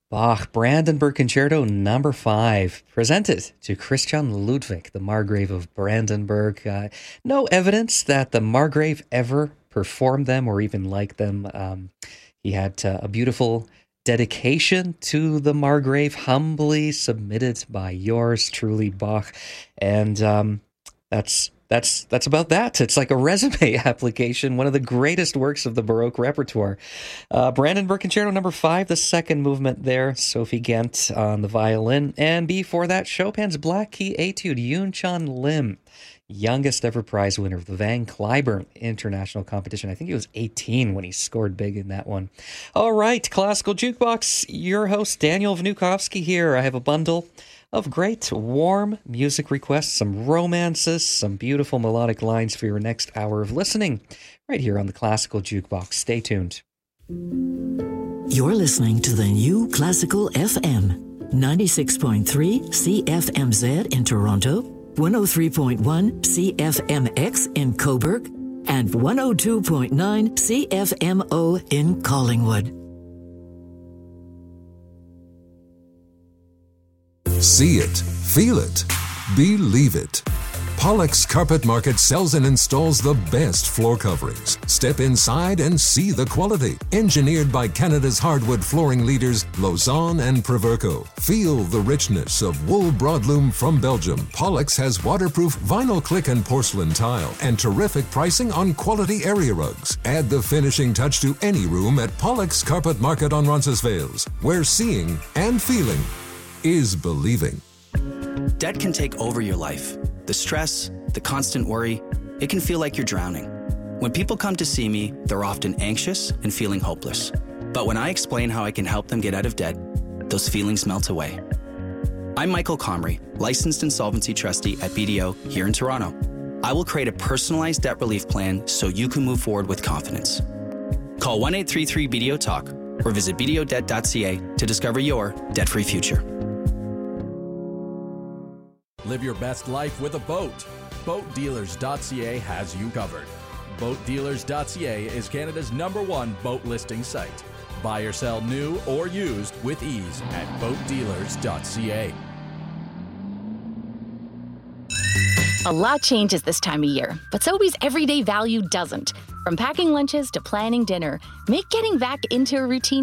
Bach Brandenburg Concerto number 5, presented to Christian Ludwig, the Margrave of Brandenburg. No evidence that the Margrave ever performed them or even liked them. He had a beautiful dedication to the Margrave, humbly submitted by yours truly, Bach. And that's about that. It's like a resume application, one of the greatest works of the Baroque repertoire. Brandenburg Concerto number 5, the second movement there, Sophie Ghent on the violin. And before that, Chopin's Black Key Etude, Yoon-Chan Lim, youngest ever prize winner of the Van Cliburn International Competition. I think he was 18 when he scored big in that one. All right, Classical Jukebox, your host Daniel Vnukovsky here. I have a bundle of great, warm music requests, some romances, some beautiful melodic lines for your next hour of listening, right here on the Classical Jukebox. Stay tuned. You're listening to the new Classical FM, 96.3 CFMZ in Toronto, 103.1 CFMX in Cobourg, and 102.9 CFMO in Collingwood. See it, feel it, believe it. Pollock's Carpet Market sells and installs the best floor coverings. Step inside and see the quality. Engineered by Canada's hardwood flooring leaders, Lausanne and Proverco. Feel the richness of wool broadloom from Belgium. Pollock's has waterproof vinyl click and porcelain tile and terrific pricing on quality area rugs. Add the finishing touch to any room at Pollock's Carpet Market on Roncesvalles, where seeing and feeling is believing. Debt can take over your life. The stress, the constant worry, it can feel like you're drowning. When people come to see me, they're often anxious and feeling hopeless. But when I explain how I can help them get out of debt, those feelings melt away. I'm Michael Comrie, licensed insolvency trustee at BDO here in Toronto. I will create a personalized debt relief plan so you can move forward with confidence. Call 1-833-BDO-TALK or visit bdodebt.ca to discover your debt-free future. Live your best life with a boat. BoatDealers.ca has you covered. BoatDealers.ca is Canada's #1 boat listing site. Buy or sell new or used with ease at BoatDealers.ca. A lot changes this time of year, but Sobeys everyday value doesn't. From packing lunches to planning dinner, make getting back into a routine